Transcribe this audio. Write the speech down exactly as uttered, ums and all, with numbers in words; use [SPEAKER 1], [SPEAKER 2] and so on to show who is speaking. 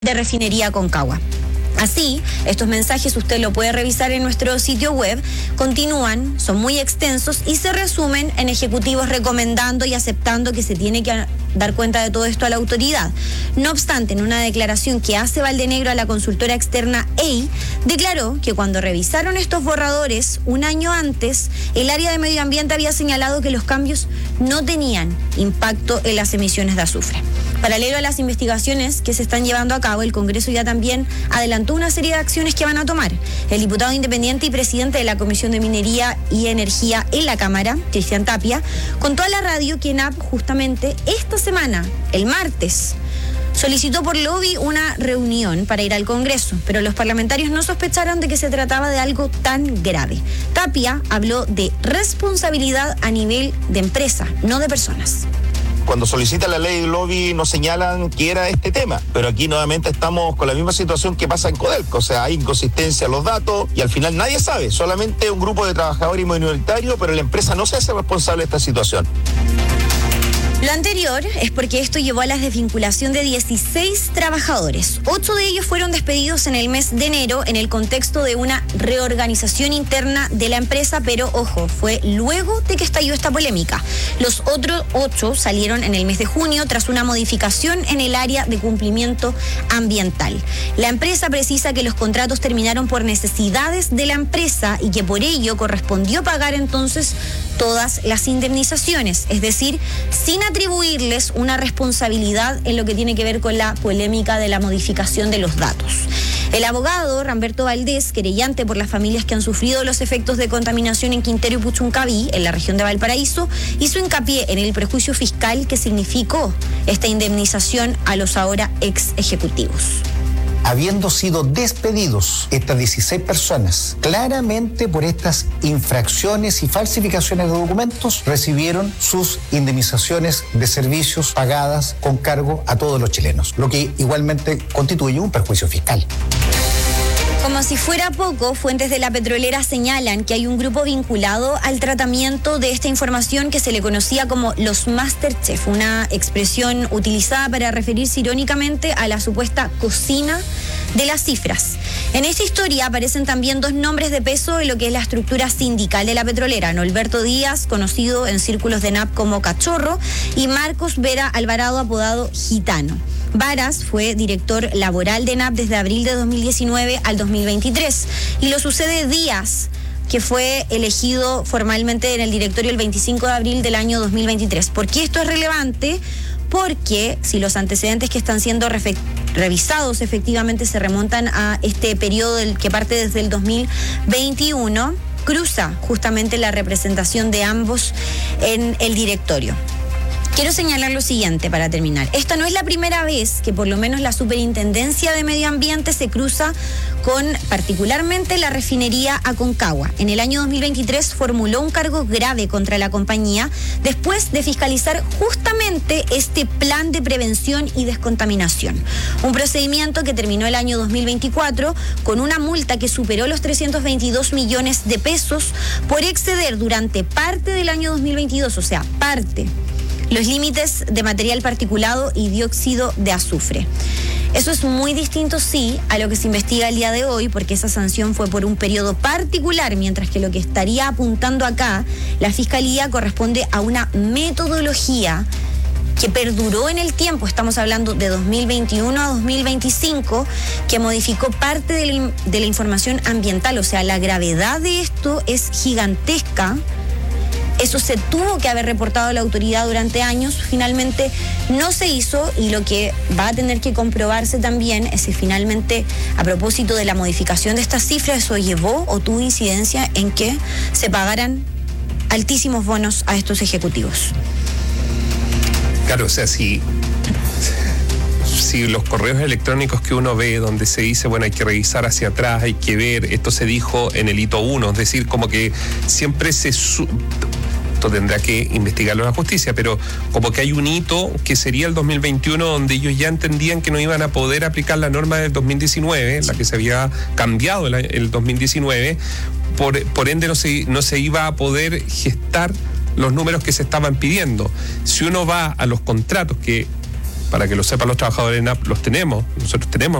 [SPEAKER 1] de Refinería Aconcagua. Así, estos mensajes usted lo puede revisar en nuestro sitio web, continúan, son muy extensos y se resumen en ejecutivos recomendando y aceptando que se tiene que dar cuenta de todo esto a la autoridad. No obstante, en una declaración que hace Valdenegro a la consultora externa E I, declaró que cuando revisaron estos borradores un año antes, el área de medio ambiente había señalado que los cambios no tenían impacto en las emisiones de azufre. Paralelo a las investigaciones que se están llevando a cabo, el Congreso ya también adelantó una serie de acciones que van a tomar. El diputado independiente y presidente de la Comisión de Minería y Energía en la Cámara, Cristian Tapia, contó a la radio que ENAP justamente esta semana, el martes, solicitó por lobby una reunión para ir al Congreso, pero los parlamentarios no sospecharon de que se trataba de algo tan grave. Tapia habló de responsabilidad a nivel de empresa, no de personas.
[SPEAKER 2] Cuando solicita la ley de lobby nos señalan que era este tema, pero aquí nuevamente estamos con la misma situación que pasa en Codelco, o sea, hay inconsistencia en los datos y al final nadie sabe, solamente un grupo de trabajadores minoritarios, pero la empresa no se hace responsable de esta situación.
[SPEAKER 1] Lo anterior es porque esto llevó a la desvinculación de dieciséis trabajadores. Ocho de ellos fueron despedidos en el mes de enero en el contexto de una reorganización interna de la empresa, pero ojo, fue luego de que estalló esta polémica. Los otros ocho salieron en el mes de junio tras una modificación en el área de cumplimiento ambiental. La empresa precisa que los contratos terminaron por necesidades de la empresa y que por ello correspondió pagar entonces todas las indemnizaciones, es decir, sin atribuirles una responsabilidad en lo que tiene que ver con la polémica de la modificación de los datos. El abogado Ramberto Valdés, querellante por las familias que han sufrido los efectos de contaminación en Quintero y Puchuncaví, en la región de Valparaíso, hizo hincapié en el prejuicio fiscal que significó esta indemnización a los ahora ex ejecutivos.
[SPEAKER 3] Habiendo sido despedidos estas dieciséis personas, claramente por estas infracciones y falsificaciones de documentos, recibieron sus indemnizaciones de servicios pagadas con cargo a todos los chilenos, lo que igualmente constituye un perjuicio fiscal.
[SPEAKER 1] Como si fuera poco, fuentes de la petrolera señalan que hay un grupo vinculado al tratamiento de esta información que se le conocía como los Masterchef, una expresión utilizada para referirse irónicamente a la supuesta cocina de las cifras. En esta historia aparecen también dos nombres de peso en lo que es la estructura sindical de la petrolera: Norberto Díaz, conocido en círculos de ENAP como Cachorro, y Marcos Vera Alvarado, apodado Gitano. Varas fue director laboral de ENAP desde abril de dos mil diecinueve al dos mil veintitrés y lo sucede Díaz, que fue elegido formalmente en el directorio el veinticinco de abril del año dos mil veintitrés. ¿Por qué esto es relevante? Porque si los antecedentes que están siendo refe- revisados efectivamente se remontan a este periodo del, que parte desde el dos mil veintiuno, cruza justamente la representación de ambos en el directorio. Quiero señalar lo siguiente para terminar. Esta no es la primera vez que por lo menos la Superintendencia de Medio Ambiente se cruza con particularmente la refinería Aconcagua. En el año dos mil veintitrés formuló un cargo grave contra la compañía después de fiscalizar justamente este plan de prevención y descontaminación. Un procedimiento que terminó el año dos mil veinticuatro con una multa que superó los trescientos veintidós millones de pesos por exceder durante parte del año dos mil veintidós, o sea, parte, los límites de material particulado y dióxido de azufre. Eso es muy distinto, sí, a lo que se investiga el día de hoy, porque esa sanción fue por un periodo particular, mientras que lo que estaría apuntando acá la Fiscalía corresponde a una metodología que perduró en el tiempo. Estamos hablando de dos mil veintiuno a dos mil veinticinco, que modificó parte de la, de la información ambiental. O sea, la gravedad de esto es gigantesca. Eso se tuvo que haber reportado a la autoridad durante años, finalmente no se hizo, y lo que va a tener que comprobarse también es si finalmente, a propósito de la modificación de estas cifras, eso llevó o tuvo incidencia en que se pagaran altísimos bonos a estos ejecutivos.
[SPEAKER 4] Claro, o sea, si, si los correos electrónicos que uno ve donde se dice, bueno, hay que revisar hacia atrás, hay que ver, esto se dijo en el hito uno, es decir, como que siempre se... Su- tendrá que investigarlo la justicia, pero como que hay un hito que sería el dos mil veintiuno, donde ellos ya entendían que no iban a poder aplicar la norma del dos mil diecinueve, la que se había cambiado el, el dos mil diecinueve, por, por ende no se, no se iba a poder gestar los números que se estaban pidiendo. Si uno va a los contratos que para que lo sepan los trabajadores de ENAP, los tenemos, nosotros tenemos